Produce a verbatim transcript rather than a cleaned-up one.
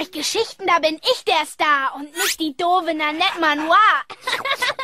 euch Geschichten, da bin ich der Star und nicht die doofe Nanette Manoir.